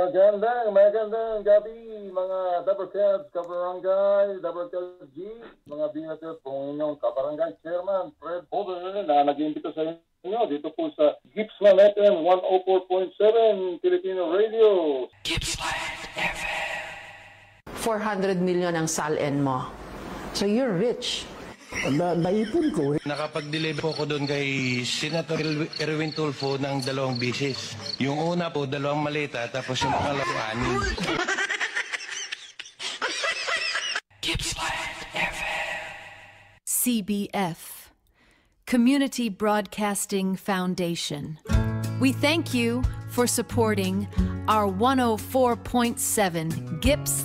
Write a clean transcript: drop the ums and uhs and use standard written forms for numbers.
Magandang gabi, mga Dabarkads, Kabarangay, Dabarkads G, mga binatid po inyong Kabarangay Chairman Fred Over na nag-iimbita sa inyo dito po sa Gippsland FM 104.7 Filipino Radio. Gippsland FM. 400 million ang salin mo. So you're rich. Naipon ko. Nakapag-deliver po ko doon kay Senator Erwin Tulfo ng 2 bisis. Yung una po, 2 maleta, tapos yung pangalawa, 6. Gippsland FM. CBF, Community Broadcasting Foundation. We thank you for supporting our 104.7 Gippsland